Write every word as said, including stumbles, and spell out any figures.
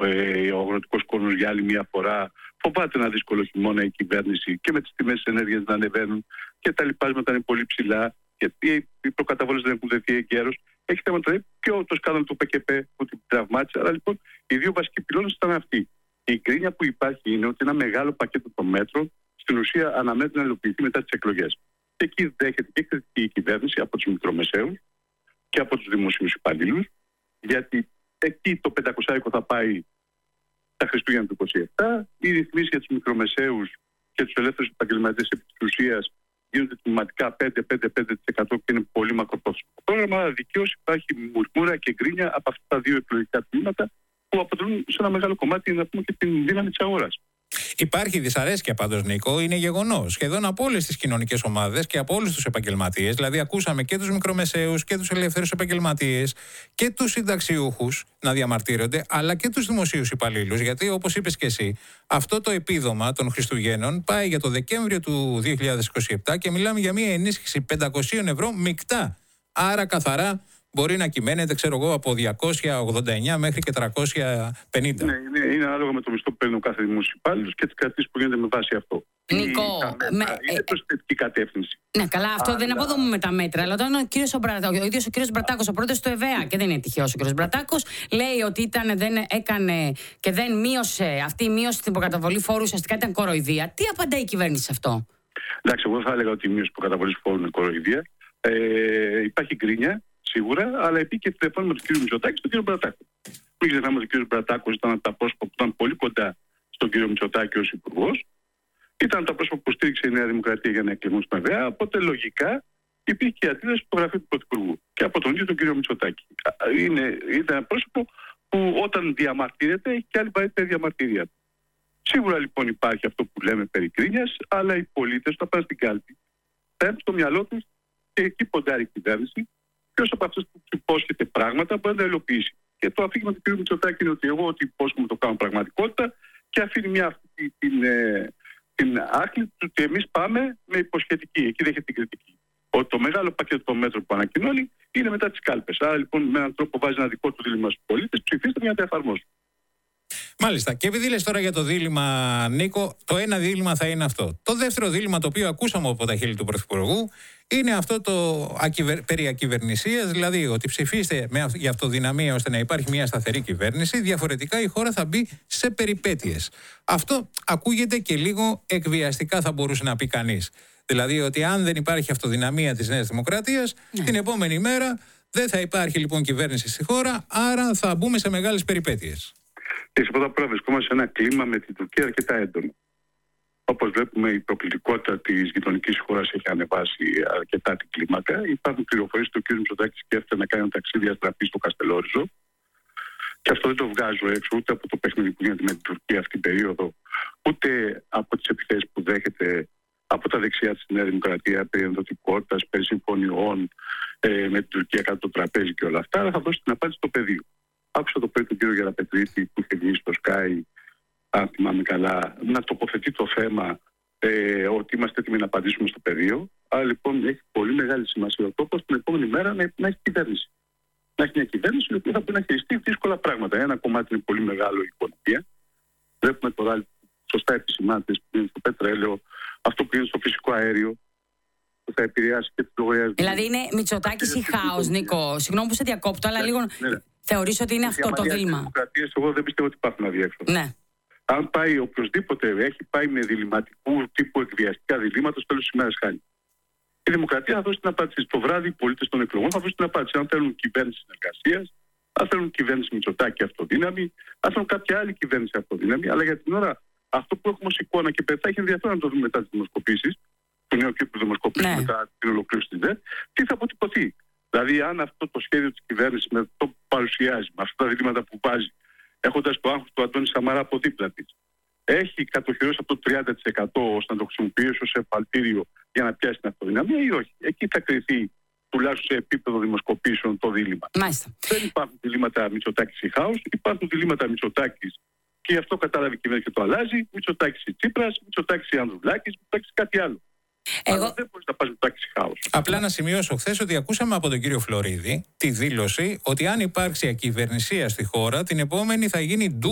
ε, ο αγροτικός κόσμος για άλλη μια φορά. Φοβάται ένα δύσκολο χειμώνα η κυβέρνηση και με τις τιμές της ενέργειας να ανεβαίνουν και τα λοιπάσματα είναι πολύ ψηλά γιατί οι προκαταβόλες δεν έχουν δεθεί εγκαίρως. Έχει θέματα και το σκάνδαλο του ΠΚΠ που την τραυμάτισε. Αλλά λοιπόν οι δύο βασικοί πυλώνες ήταν αυτοί. Η γκρίνια που υπάρχει είναι ότι ένα μεγάλο πακέτο των μέτρων στην ουσία αναμένεται να υλοποιηθεί μετά τις εκλογές. Και εκεί δέχεται και κριτική η κυβέρνηση από τους μικρομεσαίους και από τους δημοσίους υπαλλήλους, γιατί εκεί το πεντακόσια θα πάει τα Χριστούγεννα του είκοσι επτά. Οι ρυθμίσεις για τους μικρομεσαίους και τους ελεύθερους επαγγελματίες επί της ουσίας γίνονται τμηματικά πέντε με πέντε τοις εκατό και είναι πολύ μακροπρόθεσμο πρόγραμμα. Αλλά δικαίως υπάρχει μουρμούρα και γκρίνια από αυτά τα δύο εκλογικά τμήματα που αποτελούν σε ένα μεγάλο κομμάτι να πούμε, και την δύναμη της αγοράς. Υπάρχει δυσαρέσκεια πάντως, Νίκο, είναι γεγονός. Σχεδόν από όλες τις κοινωνικές ομάδες και από όλους τους επαγγελματίες. Δηλαδή, ακούσαμε και τους μικρομεσαίους και τους ελεύθερους επαγγελματίες και τους συνταξιούχους να διαμαρτύρονται, αλλά και τους δημοσίους υπαλλήλους. Γιατί, όπως είπες και εσύ, αυτό το επίδομα των Χριστουγέννων πάει για το Δεκέμβριο του δύο χιλιάδες είκοσι επτά και μιλάμε για μια ενίσχυση πεντακόσια ευρώ μεικτά. Άρα, καθαρά. Μπορεί να κυμαίνεται, ξέρω εγώ, από διακόσια ογδόντα εννιά μέχρι και τριακόσια πενήντα. Ναι, είναι, είναι ανάλογα με το μισθό που παίρνει ο κάθε δημόσιος υπάλληλος και τις κρατήσεις που γίνεται με βάση αυτό. Νίκο, η, με, είναι προς ε, θετική κατεύθυνση. Ναι, καλά, αυτό αλλά... δεν αποδομούμε τα μέτρα. Αλλά όταν ο, κύριος Ομπρατα, ο ίδιος ο κύριος Μπρατάκος, ο πρόεδρος του ΕΒΕΑ, και δεν είναι τυχαίος ο κύριος Μπρατάκος, λέει ότι ήταν, δεν έκανε και δεν μείωσε αυτή η μείωση στην προκαταβολή φόρου, ουσιαστικά ήταν κοροϊδία. Τι απαντάει η κυβέρνηση σε αυτό? Εντάξει, εγώ θα έλεγα ότι η μείωση προκαταβολής φόρου είναι κοροϊδία. Ε, υπάρχει γκρίνια. Σίγουρα, αλλά επί και τηλεφώνημα με τον κύριο Μητσοτάκη στον κύριο Μπρατάκο. Μην ξεχνάμε ότι ο κύριο Μπρατάκο ήταν από τα πρόσωπα που ήταν πολύ κοντά στον κύριο Μητσοτάκη ως υπουργός. Ήταν τα πρόσωπα που στήριξε η Νέα Δημοκρατία για να εκλεγούν στην ΕΒΕΑ. Οπότε λογικά υπήρχε και αντίδραση στο γραφείο του Πρωθυπουργού και από τον ίδιο τον κύριο Μητσοτάκη. Είναι, ήταν ένα πρόσωπο που όταν διαμαρτύρεται έχει και άλλη βαρύτερη διαμαρτυρία. Σίγουρα λοιπόν υπάρχει αυτό που λέμε περί κρίνιας, αλλά οι πολίτες θα πάνε στην κάλπη. Θα έχουν στο μυαλό τους και εκεί ποντάρει η κυβέρνηση. Ποιος από αυτούς που υπόσχεται πράγματα μπορεί να τα υλοποιήσει. Και το αφήγημα του κ. Μητσοτάκη είναι ότι εγώ ότι υπόσχομαι το κάνω πραγματικότητα και αφήνει μια αυτή την, ε, την άχλη του ότι εμείς πάμε με υποσχετική. Εκεί δέχεται την κριτική. Ότι το μεγάλο πακέτο των μέτρων που ανακοινώνει είναι μετά τις κάλπες. Άρα λοιπόν με έναν τρόπο βάζει ένα δικό του δίλημμα στους πολίτες, ψηφίστε για να τα εφαρμόσουν. Μάλιστα. Και επειδή λες τώρα για το δίλημμα, Νίκο, το ένα δίλημμα θα είναι αυτό. Το δεύτερο δίλημμα, το οποίο ακούσαμε από τα χείλη του Πρωθυπουργού, είναι αυτό το ακυβερ... περί ακυβερνησίας, δηλαδή ότι ψηφίστε με αυ... για αυτοδυναμία ώστε να υπάρχει μια σταθερή κυβέρνηση, διαφορετικά η χώρα θα μπει σε περιπέτειες. Αυτό ακούγεται και λίγο εκβιαστικά, θα μπορούσε να πει κανείς. Δηλαδή ότι αν δεν υπάρχει αυτοδυναμία της Νέας Δημοκρατίας, ναι. την επόμενη μέρα δεν θα υπάρχει λοιπόν κυβέρνηση στη χώρα, άρα θα μπούμε σε μεγάλες περιπέτειες. Και πρώτα απ' όλα βρισκόμαστε σε ένα κλίμα με την Τουρκία αρκετά έντονο. Όπως βλέπουμε, η προκλητικότητα της γειτονικής χώρας έχει ανεβάσει αρκετά την κλίμακα. Υπάρχουν πληροφορίες ότι ο κ. Μητσοτάκης σκέφτεται να κάνει ένα ταξίδι αστραπή στο Καστελόριζο. Και αυτό δεν το βγάζω έξω ούτε από το παιχνίδι που γίνεται με την Τουρκία αυτή την περίοδο, ούτε από τις επιθέσεις που δέχεται από τα δεξιά της Νέα Δημοκρατία περί ενδοτικότητας, περί συμφωνιών ε, με την Τουρκία κάτω το τραπέζι και όλα αυτά. Αλλά θα δώσει την απάντηση στο πεδίο. Άκουσα το πρωί τον κύριο Γεραπετρίτη που είχε βγει στο Sky, αν θυμάμαι καλά, να τοποθετεί το θέμα ε, ότι είμαστε έτοιμοι να απαντήσουμε στο πεδίο. Άρα λοιπόν έχει πολύ μεγάλη σημασία ο τόπος την επόμενη μέρα να, να έχει κυβέρνηση. Να έχει μια κυβέρνηση η οποία θα μπορεί να χειριστεί δύσκολα πράγματα. Ένα κομμάτι είναι πολύ μεγάλο η οικονομία. Βλέπουμε τώρα σωστά επισημάνσεις που είναι στο πετρέλαιο, αυτό που είναι στο φυσικό αέριο, που θα επηρεάσει και τις λογαριασμούς. Δηλαδή είναι Μητσοτάκης ή χάος, Νίκο. Συγγνώμη που σε διακόπτω, αλλά ναι, λίγο. Ναι, ναι. Θεωρείς ότι είναι αυτό το δίλημμα? Εγώ δεν πιστεύω ότι υπάρχουν αδιέξοδα. Ναι. Αν πάει οποιοδήποτε έχει πάει με διλημματικού τύπου εκβιαστικά διλήμματα, στο τέλος της ημέρας χάνει. Η Δημοκρατία θα δώσει την απάντηση. Το βράδυ οι πολίτες των εκλογών θα δώσουν την απάντηση. Αν θέλουν κυβέρνηση συνεργασίας, αν θέλουν κυβέρνηση Μητσοτάκη αυτοδύναμη, αν θέλουν κάποια άλλη κυβέρνηση αυτοδύναμη. Αλλά για την ώρα αυτό που έχουμε ως εικόνα και θα έχει ενδιαφέρον να το δούμε μετά τις δημοσκοπήσεις, του νέου κύκλου δημοσκοπήσεων ναι. μετά την ολοκλήρωση της ΔΕ, τι θα αποτυπωθεί. Δηλαδή, αν αυτό το σχέδιο της κυβέρνησης με αυτό που παρουσιάζει, με αυτά τα διλήμματα που βάζει, έχοντας το άγχος του Αντώνη Σαμαρά από δίπλα της, έχει κατοχυρώσει από το τριάντα τοις εκατό ώστε να το χρησιμοποιήσει ως εφαλτήριο για να πιάσει την αυτοδυναμία ή όχι. Εκεί θα κριθεί τουλάχιστον σε επίπεδο δημοσκοπήσεων το δίλημμα. Μάλιστα. Δεν υπάρχουν διλήμματα Μητσοτάκης ή χάους, υπάρχουν διλήμματα Μητσοτάκης και αυτό κατάλαβε η κυβέρνηση και το αλλάζει. Μητσοτάκης ή Τσίπρας, Μητσοτάκης ή Ανδρουλάκης, Μητσοτάκης ή κάτι άλλο. Εγώ... Αλλά δεν μπορείς να πας Μητσοτάκης ή χάος. Απλά να σημειώσω χθες ότι ακούσαμε από τον κύριο Φλωρίδη τη δήλωση ότι αν υπάρξει ακυβερνησία στη χώρα, την επόμενη θα γίνει